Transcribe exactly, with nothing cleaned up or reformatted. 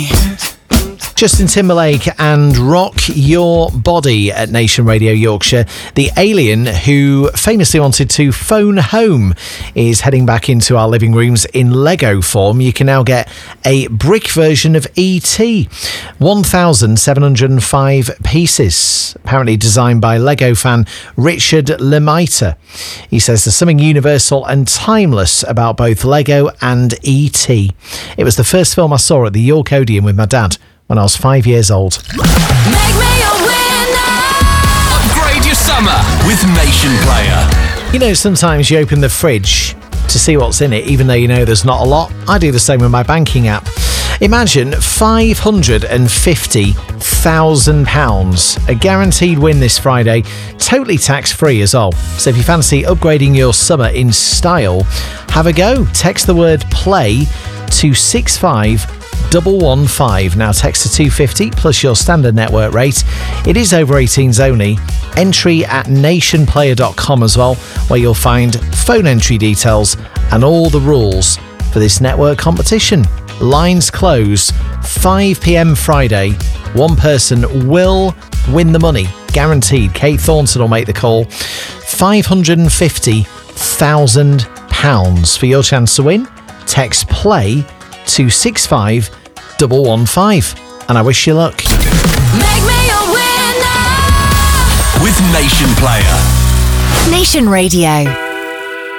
Justin Timberlake and Rock Your Body at Nation Radio Yorkshire. The alien who famously wanted to phone home is heading back into our living rooms in Lego form. You can now get a brick version of E T one thousand seven hundred five pieces, apparently designed by Lego fan Richard Lemaitre. He says there's something universal and timeless about both Lego and E T. It was the first film I saw at the York Odeon with my dad when I was five years old. Make me a winner. Upgrade your summer with Nation Player. You know, sometimes you open the fridge to see what's in it, even though you know there's not a lot. I do the same with my banking app. Imagine five hundred fifty thousand pounds, a guaranteed win this Friday, totally tax-free as well. So if you fancy upgrading your summer in style, have a go. Text the word play to six five one one five. Now text to two fifty plus your standard network rate. It is over eighteens only. Entry at nation player dot com as well, where you'll find phone entry details and all the rules for this network competition. Lines close five p.m. Friday. One person will win the money, guaranteed. Kate Thornton will make the call. five hundred fifty thousand pounds for your chance to win. Text play to six five one one five, and I wish you luck. Make me a winner with Nation Player. Nation Radio.